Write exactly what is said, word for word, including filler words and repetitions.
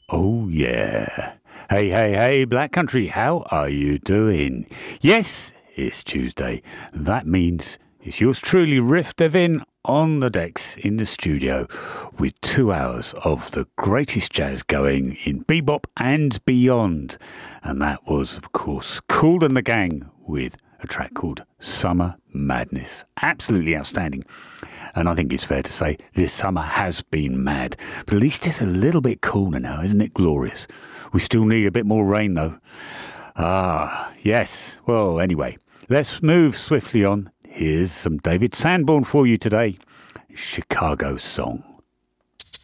Oh, yeah. Hey, hey, hey, Black Country, how are you doing? Yes, it's Tuesday. That means it's yours truly, Riff Devin, on the decks in the studio with two hours of the greatest jazz going in bebop and beyond. And that was, of course, Kool and the Gang with a track called Summer Madness. Absolutely outstanding. And I think it's fair to say this summer has been mad. But at least it's a little bit cooler now, isn't it glorious? We still need a bit more rain, though. Ah, yes. Well, anyway, let's move swiftly on. Here's some David Sanborn for you today. Chicago Song.